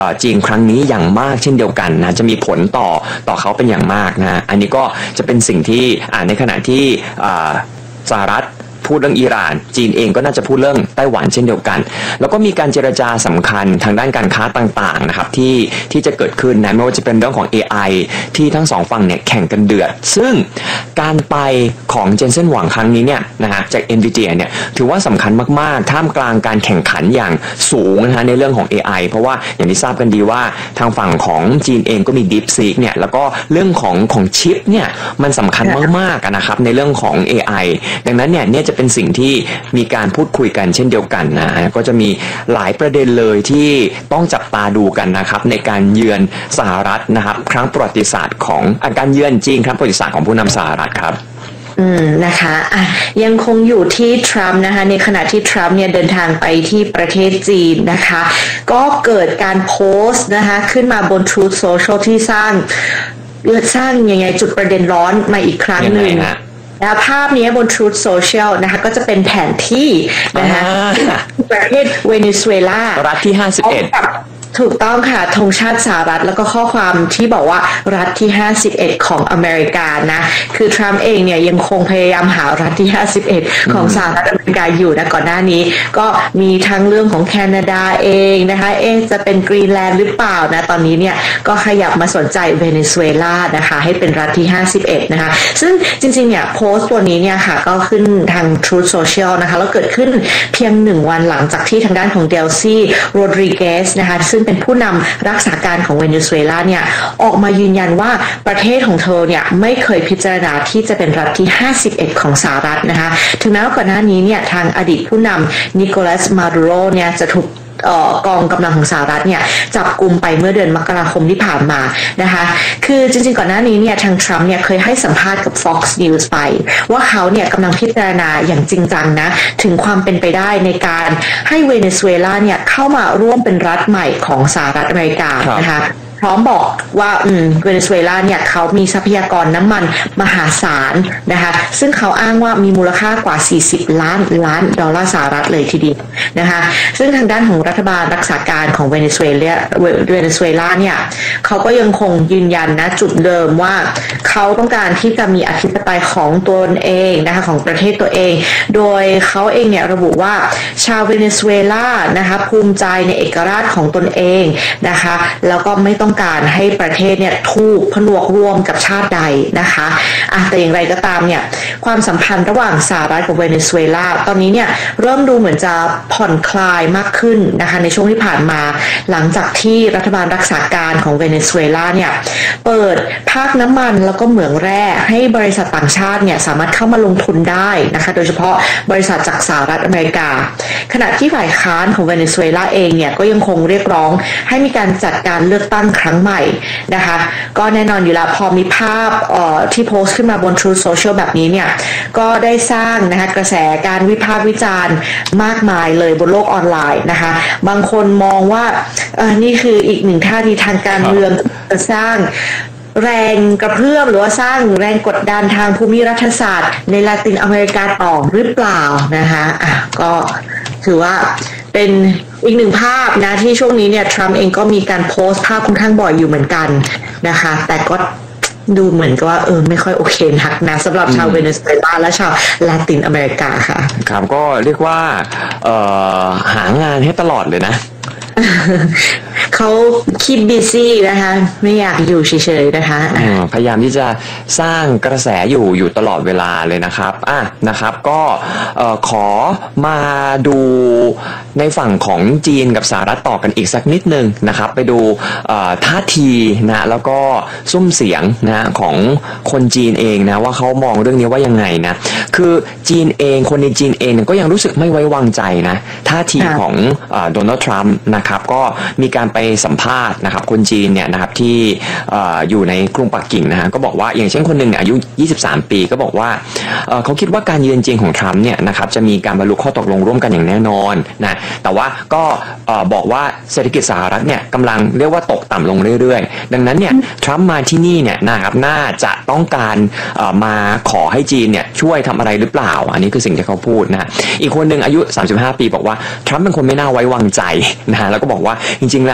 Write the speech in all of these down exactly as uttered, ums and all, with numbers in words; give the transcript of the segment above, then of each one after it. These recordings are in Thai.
จีนครั้งนี้อย่างมากเช่นเดียวกันนะจะมีผลต่อต่อเขาเป็นอย่างมากนะอันนี้ก็จะเป็นสิ่งที่ในขณะที่สหรัฐพูดเรื่องอิหร่านจีนเองก็น่าจะพูดเรื่องไต้หวันเช่นเดียวกันแล้วก็มีการเจรจาสำคัญทางด้านการค้าต่างๆนะครับที่ที่จะเกิดขึ้นนะไม่ว่าจะเป็นเรื่องของ เอ ไอ ที่ทั้งสองฝั่งเนี่ยแข่งกันเดือดซึ่งการไปของเจนเซ่นหวังครั้งนี้เนี่ยนะฮะจาก Nvidia เนี่ยถือว่าสำคัญมากๆท่ามกลางการแข่งขันอย่างสูงนะฮะในเรื่องของ เอ ไอ เพราะว่าอย่างที่ทราบกันดีว่าทางฝั่งของจีนเองก็มี DeepSeek เนี่ยแล้วก็เรื่องของของชิปเนี่ยมันสำคัญมากๆนะครับในเรื่องของ เอ ไอ ดังนั้นเนี่ยเนี่ยจะเป็นสิ่งที่มีการพูดคุยกันเช่นเดียวกันนะก็จะมีหลายประเด็นเลยที่ต้องจับตาดูกันนะครับในการเยือนสหรัฐนะครับครั้งประวัติศาสตร์ของการเยือนจีนครั้งประวัติศาสตร์ของผู้นำสหรัฐครับอืมนะคะอ่ะยังคงอยู่ที่ทรัมป์นะคะในขณะที่ทรัมป์เนี่ยเดินทางไปที่ประเทศจีนนะคะก็เกิดการโพสต์นะคะขึ้นมาบน Truth Social ที่สร้างสร้างยังไงจุดประเด็นร้อนมาอีกครั้งหนึ่งนะภาพนี้บน Truth Social นะคะก็จะเป็นแผนที่นะคะประเทศเวเนซุเอลารัฐที่ห้าสิบเอ็ดถูกต้องค่ะธงชาติสหรัฐแล้วก็ข้อความที่บอกว่ารัฐที่ห้าสิบเอ็ดของอเมริกานะคือทรัมป์เองเนี่ยยังคงพยายามหารัฐที่ห้าสิบเอ็ดของสหรัฐอเมริกาอยู่นะก่อนหน้านี้ก็มีทั้งเรื่องของแคนาดาเองนะคะเอ๊ะจะเป็นกรีนแลนด์หรือเปล่านะตอนนี้เนี่ยก็ขยับมาสนใจเวเนซุเอลานะคะให้เป็นรัฐที่ห้าสิบเอ็ดนะคะซึ่งจริงๆเนี่ยโพสต์ตัวนี้เนี่ยค่ะก็ขึ้นทาง Truth Social นะคะแล้วเกิดขึ้นเพียงหนึ่งวันหลังจากที่ทางด้านของเดลซี่โรดริเกสนะคะซึ่งเป็นผู้นำรักษาการของเวเนซุเอลาเนี่ยออกมายืนยันว่าประเทศของเธอเนี่ยไม่เคยพิจารณาที่จะเป็นรัฐที่ห้าสิบเอ็ดของสหรัฐนะคะถึงแม้ว่าก่อนหน้านี้เนี่ยทางอดีตผู้นำนิโคลัสมาดูโรเนี่ยจะถูกกองกำลังของสหรัฐเนี่ยจับกุมไปเมื่อเดือนมกราคมที่ผ่านมานะคะคือจริงๆก่อนหน้านี้เนี่ยทางทรัมป์เนี่ยเคยให้สัมภาษณ์กับ Fox News ไปว่าเขาเนี่ยกำลังพิจารณาอย่างจริงจังนะถึงความเป็นไปได้ในการให้เวเนซุเอลาเนี่ยเข้ามาร่วมเป็นรัฐใหม่ของสหรัฐอเมริกานะคะพร้อมบอกว่าอืมเวเนซุเอลาเนี่ยเขามีทรัพยากรน้ำมันมหาศาลนะคะซึ่งเขาอ้างว่ามีมูลค่ากว่าสี่สิบล้านล้านดอลลาร์สหรัฐเลยทีเดียวนะคะซึ่งทางด้านของรัฐบาลรักษาการของเวเนซุเอลาเวเนซุเอลาเนี่ยเขาก็ยังคงยืนยันนะจุดเดิมว่าเขาต้องการที่จะมีอธิปไตยของตนเองนะคะของประเทศตัวเองโดยเขาเองเนี่ยระบุว่าชาวเวเนซุเอลานะคะภูมิใจในเอกราชของตนเองนะคะแล้วก็ไม่ต้องการให้ประเทศเนี่ยถูกผนวกรวมกับชาติใดนะคะอ่ะแต่อย่างไรก็ตามเนี่ยความสัมพันธ์ระหว่างสหรัฐกับเวเนซุเอลาตอนนี้เนี่ยเริ่มดูเหมือนจะผ่อนคลายมากขึ้นนะคะในช่วงที่ผ่านมาหลังจากที่รัฐบาลรักษาการของเวเนซุเอลาเนี่ยเปิดภาคน้ำมันแล้วก็เหมืองแร่ให้บริษัทต่างชาติเนี่ยสามารถเข้ามาลงทุนได้นะคะโดยเฉพาะบริษัทจากสหรัฐอเมริกาขณะที่ฝ่ายค้านของเวเนซุเอลาเองเนี่ยก็ยังคงเรียกร้องให้มีการจัดการเลือกตั้งครั้งใหม่นะคะก็แน่นอนอยู่แล้วพอมีภาพเอ่อที่โพสต์ขึ้นมาบน Truth Social แบบนี้เนี่ยก็ได้สร้างนะคะกระแสการวิพากษ์วิจารณ์มากมายเลยบนโลกออนไลน์นะคะบางคนมองว่าเออนี่คืออีกหนึ่งท่าทีทางการเมืองจะสร้างแรงกระเพื่อมหรือว่าสร้างแรงกดดันทางภูมิรัฐศาสตร์ในลาตินอเมริกาต่อหรือเปล่านะคะอ่ะก็ถือว่าเป็นอีกหนึ่งภาพนะที่ช่วงนี้เนี่ยทรัมป์เองก็มีการโพสต์ภาพค่อนข้างบ่อยอยู่เหมือนกันนะคะแต่ก็ดูเหมือนกับว่าเออไม่ค่อยโอเคนักนะสำหรับชาวเวเนซุเอลาและชาวลาตินอเมริกาค่ะครับก็เรียกว่าเอ่อหางานให้ตลอดเลยนะเขาคิดบิซี่นะคะไม่อยากอยู่เฉยๆนะคะพยายามที่จะสร้างกระแสอยู่อยู่ตลอดเวลาเลยนะครับอ่ะนะครับก็ขอมาดูในฝั่งของจีนกับสหรัฐต่อกันอีกสักนิดนึงนะครับไปดูท่าทีนะแล้วก็ซุ้มเสียงนะของคนจีนเองนะว่าเขามองเรื่องนี้ว่ายังไงนะคือจีนเองคนในจีนเองก็ยังรู้สึกไม่ไว้วางใจนะท่าทีของโดนัลด์ทรัมป์นะครับก็มีการไปสัมภาษณ์นะครับคนจีนเนี่ยนะครับที่อยู่ในกรุงปักกิ่งนะฮะก็บอกว่าอย่างเช่นคนหนึ่งอายุยี่สิบสามปีก็บอกว่าเขาคิดว่าการเยือนจีนของทรัมป์เนี่ยนะครับจะมีการบรรลุข้อตกลงร่วมกันอย่างแน่นอนนะแต่ว่าก็บอกว่าเศรษฐกิจสหรัฐเนี่ยกำลังเรียกว่าตกต่ำลงเรื่อยๆดังนั้นเนี่ยทรัมป์มาที่นี่เนี่ยนะครับน่าจะต้องการมาขอให้จีนเนี่ยช่วยทำอะไรหรือเปล่าอันนี้คือสิ่งที่เขาพูดนะอีกคนหนึ่งอายุสามสิบห้าปีบอกว่าทรัมป์เป็นคนไม่น่าไว้วางใจนะฮะแล้วก็บอกว่าจริงๆแล้ว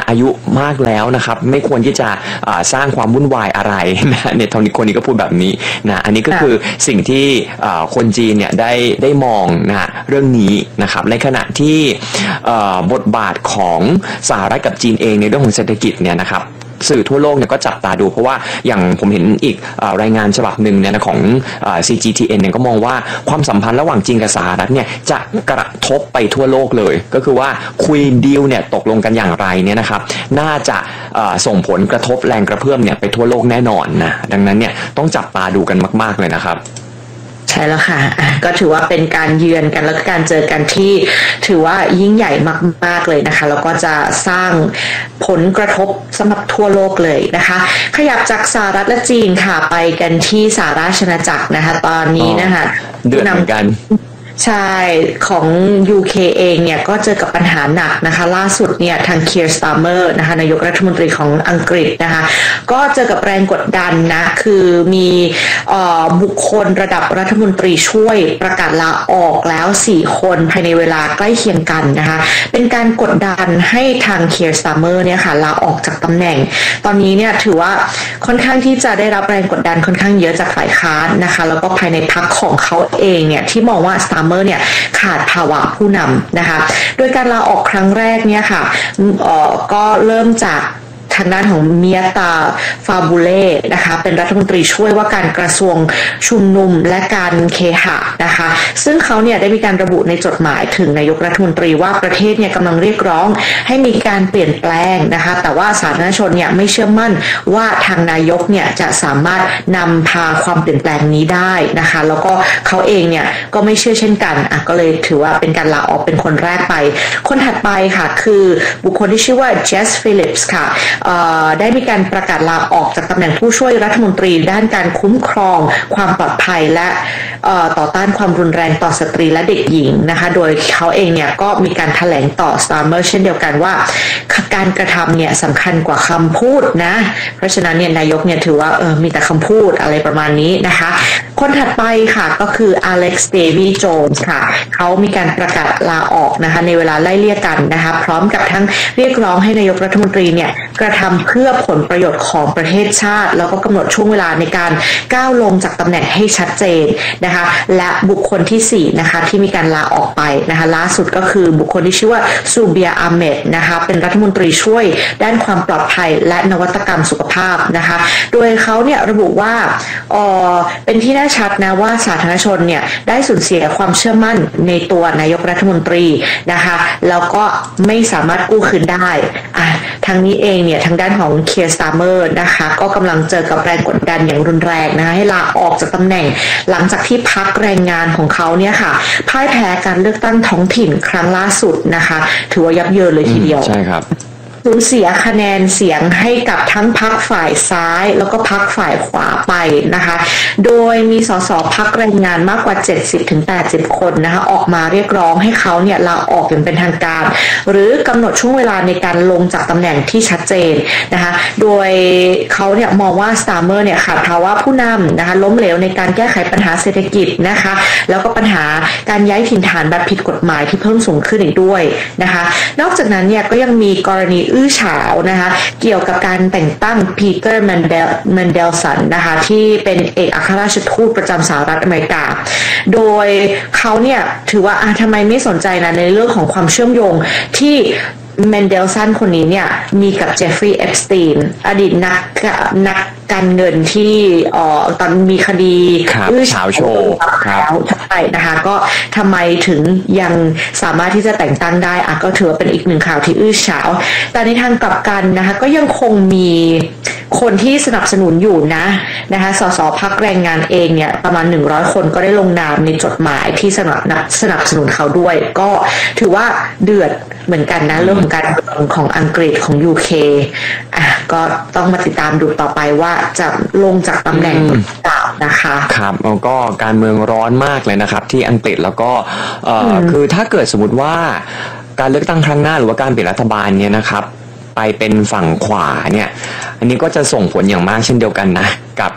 อายุมากแล้วนะครับไม่ควรที่จะสร้างความวุ่นวายอะไรนะเนี่ยทางนี้คนนี้ก็พูดแบบนี้นะอันนี้ก็คือสิ่งที่คนจีนเนี่ยได้ได้มองนะเรื่องนี้นะครับในขณะที่บทบาทของสหรัฐกับจีนเองในเรื่องของเศรษฐกิจเนี่ยนะครับสื่อทั่วโลกเนี่ยก็จับตาดูเพราะว่าอย่างผมเห็นอีกรายงานฉบับหนึ่งเนี่ยของ ซี จี ที เอ็น เนี่ยก็มองว่าความสัมพันธ์ระหว่างจีนกับสหรัฐเนี่ยจะกระทบไปทั่วโลกเลยก็คือว่าคุยดีลเนี่ยตกลงกันอย่างไรเนี่ยนะครับน่าจะส่งผลกระทบแรงกระเพื่อมเนี่ยไปทั่วโลกแน่นอนนะดังนั้นเนี่ยต้องจับตาดูกันมากๆเลยนะครับใช่แล้วค่ะก็ถือว่าเป็นการเยือนกันแล้วก็การเจอกันที่ถือว่ายิ่งใหญ่มากๆเลยนะคะแล้วก็จะสร้างผลกระทบสำหรับทั่วโลกเลยนะคะขยับจากสหรัฐและจีนค่ะไปกันที่สหราชอาณาจักรนะคะตอนนี้นะคะเดือดเหมือนกันใช่ของ ยู เค เองเนี่ยก็เจอกับปัญหาหนักนะคะล่าสุดเนี่ยทาง Keir Starmer นะคะนายกรัฐมนตรีของอังกฤษนะคะก็เจอกับแรงกดดันนะคือมีบุคคลระดับรัฐมนตรีช่วยประกาศลาออกแล้วสี่คนภายในเวลาใกล้เคียงกันนะคะเป็นการกดดันให้ทาง Keir Starmer เนี่ยค่ะลาออกจากตำแหน่งตอนนี้เนี่ยถือว่าค่อนข้างที่จะได้รับแรงกดดันค่อนข้างเยอะจากฝ่ายค้านนะคะแล้วก็ภายในพรรคของเขาเองเนี่ยที่มองว่า Starmerเนี่ยขาดภาวะผู้นำนะคะโดยการลาออกครั้งแรกเนี่ยค่ะก็เริ่มจากทางด้านของเมียตาฟาบูเล่นะคะเป็นรัฐมนตรีช่วยว่าการกระทรวงชุมนุมและการเคหะนะคะซึ่งเขาเนี่ยได้มีการระบุในจดหมายถึงนายกรัฐมนตรีว่าประเทศเนี่ยกำลังเรียกร้องให้มีการเปลี่ยนแปลงนะคะแต่ว่าสาธารณชนเนี่ยไม่เชื่อมั่นว่าทางนายกเนี่ยจะสามารถนำพาความเปลี่ยนแปลงนี้ได้นะคะแล้วก็เขาเองเนี่ยก็ไม่เชื่อเช่นกันอ่ะก็เลยถือว่าเป็นการลาออกเป็นคนแรกไปคนถัดไปค่ะคือบุคคลที่ชื่อว่าเจสฟิลิปส์ค่ะได้มีการประกาศลาออกจากตำแหน่งผู้ช่วยรัฐมนตรีด้านการคุ้มครองความปลอดภัยและต่อต้านความรุนแรงต่อสตรีและเด็กหญิงนะคะโดยเขาเองเนี่ยก็มีการแถลงต่อ Starmer เช่นเดียวกันว่าการกระทำเนี่ยสำคัญกว่าคำพูดนะเพราะฉะนั้นเนี่ยนายกเนี่ยถือว่าเออมีแต่คำพูดอะไรประมาณนี้นะคะคนถัดไปค่ะก็คืออเล็กซ์ เดวีโจนส์ค่ะเขามีการประกาศลาออกนะคะในเวลาไล่เลี่ยกันนะคะพร้อมกับทั้งเรียกร้องให้นายกรัฐมนตรีเนี่ยกระทำเพื่อผลประโยชน์ของประเทศชาติแล้วก็กำหนดช่วงเวลาในการก้าวลงจากตำแหน่งให้ชัดเจนนะคะและบุคคลที่สี่นะคะที่มีการลาออกไปนะคะล่าสุดก็คือบุคคลที่ชื่อว่าซูเบียอาเมดนะคะเป็นรัฐมนตรีช่วยด้านความปลอดภัยและนวัตกรรมสุขภาพนะคะโดยเขาเนี่ยระบุว่าเอ่อเป็นที่แน่ชัดนะว่าสาธารณชนเนี่ยได้สูญเสียความเชื่อมั่นในตัวนายกรัฐมนตรีนะคะแล้วก็ไม่สามารถกู้คืนได้อ่ะทางนี้เองเนี่ยทางด้านของ Keir Starmer นะคะก็กำลังเจอกับแรงกดดันอย่างรุนแรงนะคะให้ลาออกจากตำแหน่งหลังจากที่พรรคแรงงานของเขาเนี่ยค่ะพ่ายแพ้การเลือกตั้งท้องถิ่นครั้งล่าสุดนะคะถือว่ายับเยินเลยทีเดียวใช่ครับสูญเสียคะแนนเสียงให้กับทั้งพรรคฝ่ายซ้ายแล้วก็พรรคฝ่ายขวาไปนะคะโดยมีสสพรรคแรงงานมากกว่า เจ็ดสิบถึงแปดสิบ คนนะคะออกมาเรียกร้องให้เขาเนี่ยลาออกอย่างเป็นทางการหรือกำหนดช่วงเวลาในการลงจากตำแหน่งที่ชัดเจนนะคะโดยเขาเนี่ยมองว่า Starmer เนี่ยขาดภาวะผู้นำนะคะล้มเหลวในการแก้ไขปัญหาเศรษฐกิจนะคะแล้วก็ปัญหาการย้ายถิ่นฐานแบบผิดกฎหมายที่เพิ่มสูงขึ้นอีกด้วยนะคะนอกจากนั้นเนี่ยก็ยังมีกรณีอื้อฉาวนะคะเกี่ยวกับการแต่งตั้งปีเตอร์แมนเดลแมนเดลสันนะคะที่เป็นเอกอัครราชทูตประจำสหรัฐอเมริกาโดยเขาเนี่ยถือว่าทำไมไม่สนใจนะในเรื่องของความเชื่อมโยงที่แมนเดลสันคนนี้เนี่ยมีกับเจฟฟรีย์เอปสตีนอดีตนักนักการเงินที่อ๋อตอนมีคดีอื้อฉาวโชว์แล้วใช่นะคะก็ทำไมถึงยังสามารถที่จะแต่งตั้งได้อ่ะก็ถือว่าเป็นอีกหนึ่งข่าวที่อื้อฉาวแต่ในทางกลับกันนะคะก็ยังคงมีคนที่สนับสนุนอยู่นะนะคะสสพรรคแรงงานเองเนี่ยประมาณหนึ่งร้อยคนก็ได้ลงนามในจดหมายที่สนับสนับสนุนเขาด้วยก็ถือว่าเดือดเหมือนกันนะเรื่องของการเมืองของอังกฤษของ ยู เค อ่ะก็ต้องมาติดตามดูต่อไปว่าจะลงจากตำแหน่งหรือเปล่านะคะครับแล้วก็การเมืองร้อนมากเลยนะครับที่อังกฤษแล้วก็เอ่อคือถ้าเกิดสมมติว่าการเลือกตั้งครั้งหน้าหรือว่าการเปลี่ยนรัฐบาลเนี่ยนะครับไปเป็นฝั่งขวาเนี่ยอันนี้ก็จะส่งผลอย่างมากเช่นเดียวกันนะกับ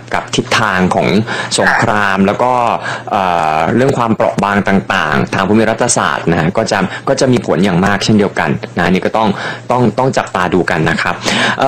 กับทิศทางของสงครามแล้วก็เอ่อเรื่องความเปราะบางต่างๆทางภูมิรัฐศาสตร์นะฮะก็จะก็จะมีผลอย่างมากเช่นเดียวกันนะนี่ก็ต้องต้องต้องจับตาดูกันนะครับ